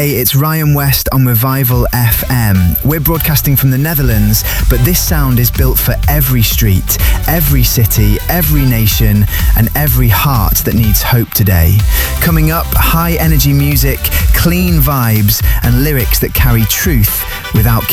Hey, it's Ryan West on Revival FM. We're broadcasting from the Netherlands, but this sound is built for every street, every city, every nation, and every heart that needs hope today. Coming up, high energy music, clean vibes, and lyrics that carry truth without